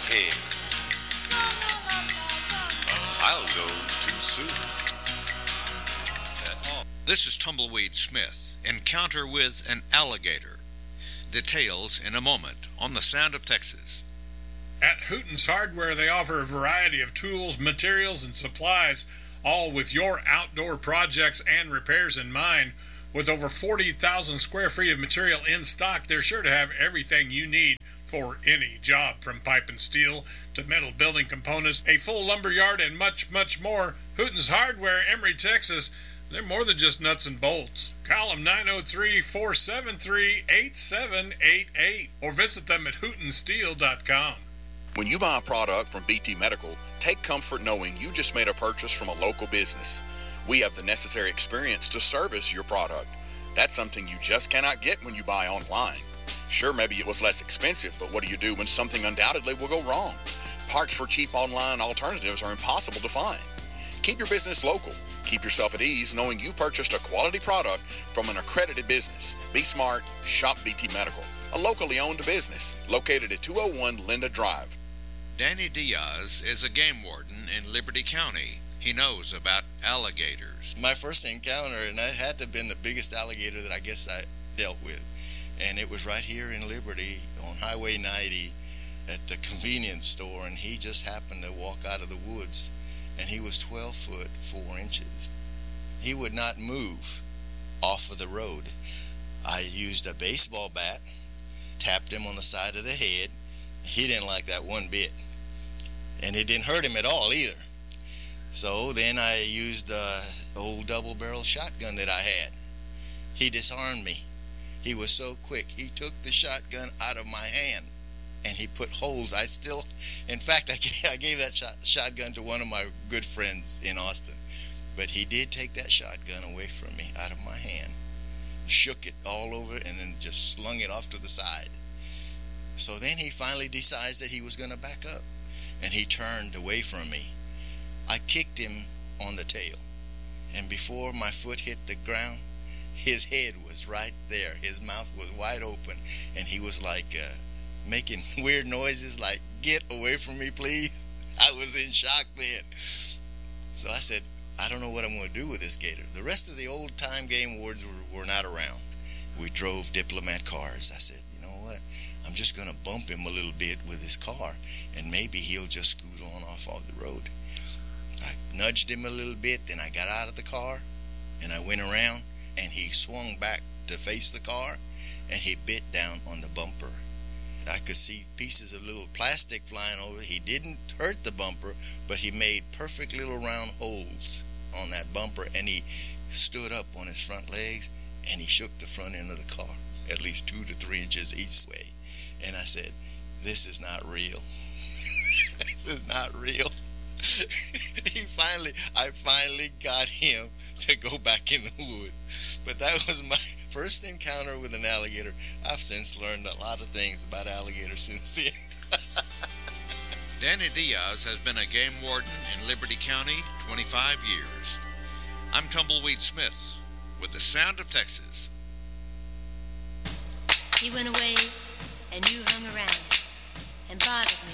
ahead. I'll go too soon. This is Tumbleweed Smith. Encounter with an alligator. Details in a moment on The Sound of Texas. At Hooten's Hardware, they offer a variety of tools, materials, and supplies, all with your outdoor projects and repairs in mind. With over 40,000 square feet of material in stock, they're sure to have everything you need for any job, from pipe and steel to metal building components, a full lumber yard, and much, much more. Hooten's Hardware, Emory, Texas. They're more than just nuts and bolts. Call them 903-473-8788 or visit them at hootensteel.com. When you buy a product from BT Medical, take comfort knowing you just made a purchase from a local business. We have the necessary experience to service your product. That's something you just cannot get when you buy online. Sure, maybe it was less expensive, but what do you do when something undoubtedly will go wrong? Parts for cheap online alternatives are impossible to find. Keep your business local. Keep yourself at ease knowing you purchased a quality product from an accredited business. Be smart. Shop BT Medical, a locally owned business located at 201 Linda Drive. Danny Diaz is a game warden in Liberty County. He knows about alligators. My first encounter, and that had to have been the biggest alligator that I guess I dealt with. And it was right here in Liberty on Highway 90 at the convenience store, and he just happened to walk out of the woods, and he was 12 foot 4 inches. He would not move off of the road. I used a baseball bat, tapped him on the side of the head. He didn't like that one bit, and it didn't hurt him at all either. So then I used the old double-barrel shotgun that I had. He disarmed me. He was so quick. He took the shotgun out of my hand, and he put holes. In fact, I gave that shotgun to one of my good friends in Austin. But he did take that shotgun away from me, out of my hand, shook it all over, and then just slung it off to the side. So then he finally decides that he was going to back up, and he turned away from me. I kicked him on the tail, and before my foot hit the ground, his head was right there. His mouth was wide open, and he was like making weird noises like, "Get away from me, please." I was in shock then. So I said, I don't know what I'm going to do with this gator. The rest of the old-time game wardens were not around. We drove diplomat cars. I said, you know what? I'm just going to bump him a little bit with his car, and maybe he'll just scoot on off the road. I nudged him a little bit, then I got out of the car, and I went around, and he swung back to face the car, and he bit down on the bumper. I could see pieces of little plastic flying over. He didn't hurt the bumper, but he made perfect little round holes on that bumper, and he stood up on his front legs, and he shook the front end of the car at least 2 to 3 inches each way. And I said, this is not real. This is not real. I finally got him to go back in the woods. But that was my first encounter with an alligator. I've since learned a lot of things about alligators since then. Danny Diaz has been a game warden in Liberty County 25 years. I'm Tumbleweed Smith with The Sound of Texas. He went away and you hung around and bothered me.